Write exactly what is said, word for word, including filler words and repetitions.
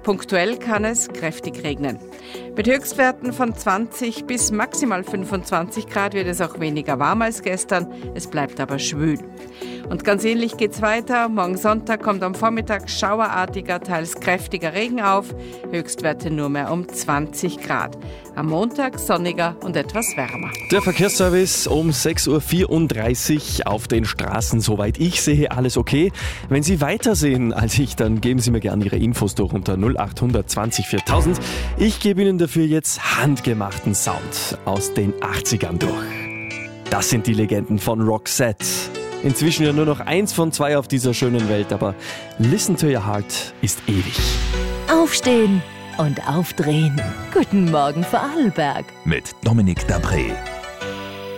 Punktuell kann es kräftig regnen. Mit Höchstwerten von zwanzig bis maximal fünfundzwanzig Grad wird es auch weniger warm als gestern. Es bleibt aber schwül. Und ganz ähnlich geht's weiter. Morgen Sonntag kommt am Vormittag schauerartiger, teils kräftiger Regen auf. Höchstwerte nur mehr um zwanzig Grad. Am Montag sonniger und etwas wärmer. Der Verkehrsservice um sechs Uhr vierunddreißig auf den Straßen. Soweit ich sehe, alles okay. Wenn Sie weiter sehen als ich, dann geben Sie mir gerne Ihre Infos durch unter null acht zwanzig viertausend. Ich gebe Ihnen dafür jetzt handgemachten Sound aus den achtzigern durch. Das sind die Legenden von Roxette. Inzwischen ja nur noch eins von zwei auf dieser schönen Welt, aber Listen to Your Heart ist ewig. Aufstehen und aufdrehen. Guten Morgen Vorarlberg. Mit Dominik Dapré.